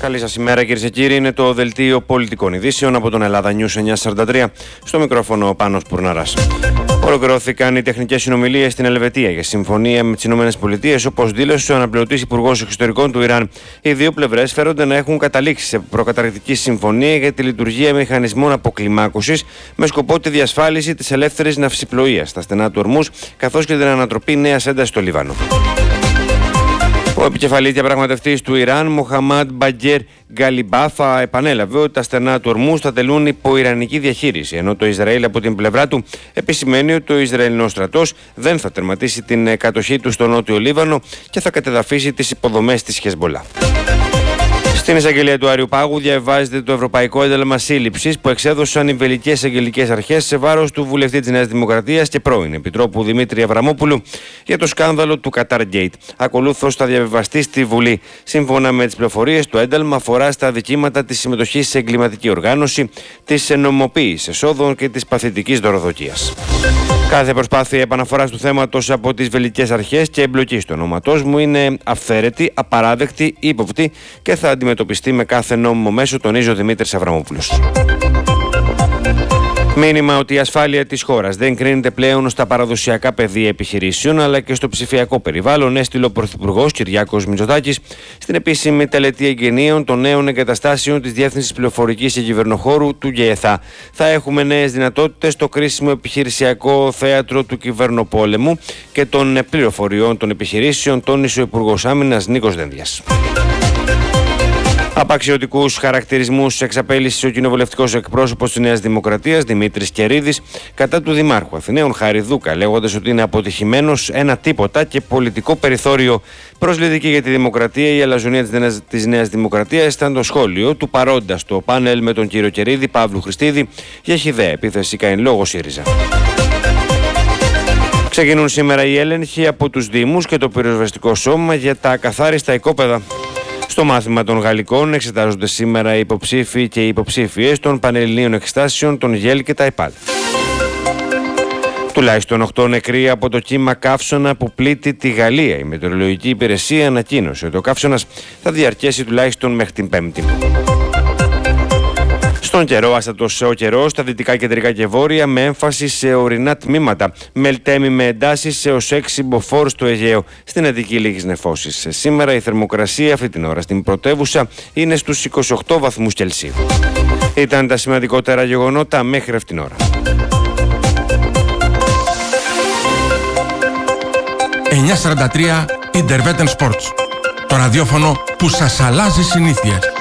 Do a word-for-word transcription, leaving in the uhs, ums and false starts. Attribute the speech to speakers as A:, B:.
A: Καλή σας ημέρα, κυρίες και κύριοι. Είναι το δελτίο πολιτικών ειδήσεων από τον Ελλάδα News εννιακόσια σαράντα τρία. Στο μικρόφωνο ο Πάνος Πουρναράς. Ολοκληρώθηκαν οι τεχνικές συνομιλίες στην Ελβετία για συμφωνία με τις ΗΠΑ, όπως δήλωσε ο αναπληρωτής Υπουργός Εξωτερικών του Ιράν. Οι δύο πλευρές φέρονται να έχουν καταλήξει σε προκαταρκτική συμφωνία για τη λειτουργία μηχανισμών αποκλιμάκωσης με σκοπό τη διασφάλιση της ελεύθερης ναυσιπλοείας στα στενά του Ορμούζ, καθώς και την ανατροπή νέας έντασης στο Λίβανο. Ο επικεφαλής διαπραγματευτής του Ιράν, Μοχαμάντ Μπαγκέρ Γκαλιμπάφα, επανέλαβε ότι τα στενά του Ορμούζ θα τελούν υπό ιρανική διαχείριση, ενώ το Ισραήλ από την πλευρά του επισημαίνει ότι ο Ισραηλινός στρατός δεν θα τερματίσει την κατοχή του στο νότιο Λίβανο και θα κατεδαφίσει τις υποδομές της Χεσμπολά. Στην εισαγγελία του Άριου Πάγου διαβάζεται το Ευρωπαϊκό Ένταλμα Σύλληψης που εξέδωσαν οι βελγικές αγγελικές αρχές σε βάρος του βουλευτή της Νέας Δημοκρατίας και πρώην Επιτρόπου Δημήτρη Αβραμόπουλου για το σκάνδαλο του Qatar Gate. Ακολούθως θα διαβιβαστεί στη Βουλή. Σύμφωνα με τις πληροφορίες, το ένταλμα αφορά στα αδικήματα της συμμετοχής σε εγκληματική οργάνωση, της νομιμοποίησης εσόδων και της παθητικής δωροδοκίας. Κάθε προσπάθεια επαναφοράς του θέματος από τις βελγικές αρχές και εμπλοκή του ονόματός μου είναι αυθαίρετη, απαράδεκτη, ύποπτη και θα αντιμετωπιστεί με κάθε νόμιμο μέσο, τονίζει ο Δημήτρης Αβραμόπουλος. Μήνυμα ότι η ασφάλεια της χώρας δεν κρίνεται πλέον στα παραδοσιακά πεδία επιχειρήσεων αλλά και στο ψηφιακό περιβάλλον, έστειλε ο Πρωθυπουργός Κυριάκος Μητσοτάκης στην επίσημη τελετή εγγενείων των νέων εγκαταστάσεων της Διεύθυνσης Πληροφορικής και Κυβερνοχώρου του ΓΕΘΑ. Θα έχουμε νέες δυνατότητες στο κρίσιμο επιχειρησιακό θέατρο του κυβερνοπόλεμου και των πληροφοριών των επιχειρήσεων, τόνισε ο Υπουργός Άμυνας Νίκος Δένδιας. Απαξιωτικούς χαρακτηρισμούς εξαπέλυσε ο κοινοβουλευτικός εκπρόσωπος της Νέας Δημοκρατίας Δημήτρης Κερίδης κατά του Δημάρχου Αθηναίων Χάρη Δούκα, λέγοντας ότι είναι αποτυχημένος, ένα τίποτα και πολιτικό περιθώριο. Προσλητική για τη δημοκρατία, η αλαζονία της Νέας, της Νέας Δημοκρατίας ήταν το σχόλιο του παρόντα στο πάνελ με τον κύριο Κερίδη Παύλου Χριστίδη για χυδαία επίθεση καήν λόγω ΣΥΡΙΖΑ. Ξεκινούν σήμερα οι έλεγχοι από τους Δήμους και το πυροσβεστικό σώμα για τα ακαθάριστα οικόπεδα. Στο μάθημα των Γαλλικών εξετάζονται σήμερα οι υποψήφοι και οι υποψήφιες των Πανελληνίων Εξετάσεων, των ΓΕΛ και τα ΕΠΑΛ. Τουλάχιστον οκτώ νεκροί από το κύμα καύσωνα που πλήττει τη Γαλλία. Η Μετεωρολογική Υπηρεσία ανακοίνωσε ότι ο καύσωνας θα διαρκέσει τουλάχιστον μέχρι την Πέμπτη. Στον καιρό, άστατος ο καιρός στα δυτικά, κεντρικά και βόρεια με έμφαση σε ορεινά τμήματα. Μελτέμι με εντάσεις έως έξι μποφόρ στο Αιγαίο. Στην Αττική λίγες νεφώσεις. Σήμερα η θερμοκρασία αυτή την ώρα στην πρωτεύουσα είναι στους είκοσι οκτώ βαθμούς Κελσίου. Ήταν τα σημαντικότερα γεγονότα μέχρι αυτήν την ώρα.
B: εννιακόσια σαράντα τρία Interveten Sports. Το ραδιόφωνο που σας αλλάζει συνήθειες.